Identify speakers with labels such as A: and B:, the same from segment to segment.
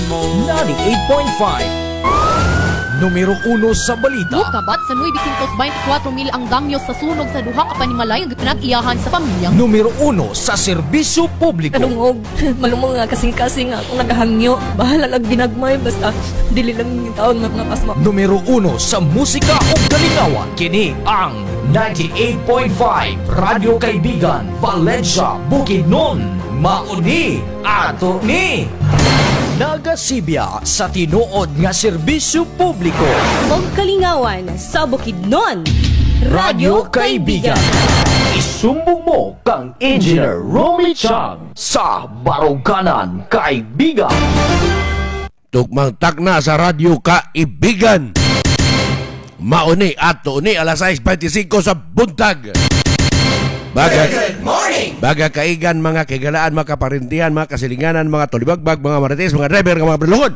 A: 98.5 Numero 1 sa balita.
B: Kabat sa 924 mil ang damyos sa sunog sa duha ka panimalay nga pinag-iyahan sa pamilya.
A: Numero 1 sa serbisyo publiko.
C: Kanungog, malumong nga kasing-kasing nga kung naghangyo. Bahala lang ginagmay, basta dili lang yung taon nga mga pasma.
A: Numero 1 sa musika o galingawan. Kini ang 98.5 Radyo Kaibigan, Valencia, Bukidnon. Mauni ato ni nagasibya sa tinuod nga serbisyo publiko.
C: Og kalingawan sa Bukidnon.
A: Radyo Kaibigan. Isumbong mo kang Engineer Romy Chang sa Baruganan, Kaibigan.
D: Tukmang takna sa Radyo Kaibigan. Mauni ato ni alas 6:25 sa buntag.
A: Good morning!
D: Baga kaigan mga kigalaan, mga kaparintihan, mga kasilinganan, mga tulibagbag, mga marites, mga driver, mga berlungon.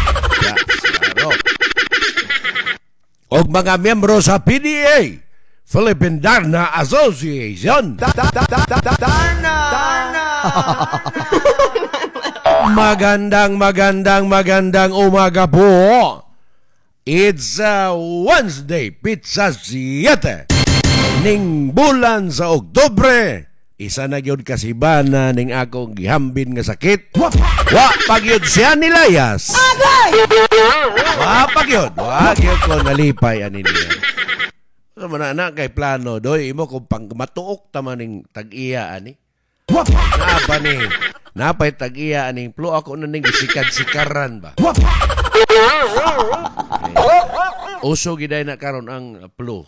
D: Og mga miyembro sa PDA, Philippine Darna Association. Magandang umaga po. It's Wednesday, Pizza 7. Ning bulan sa Oktubre, isa na gyud kasibana ning akong gihambin nga sakit. Wa pagyud siya nilayas. Wa pagyud ko nalipay ani niya. Sa mana kay plano doy imo kung pangmatuok ta man ning tag-iya ani. Napa ni napay tag-iya aning flu ako na ning gisikad-sikaran ba. Uso giday na karon ang flu.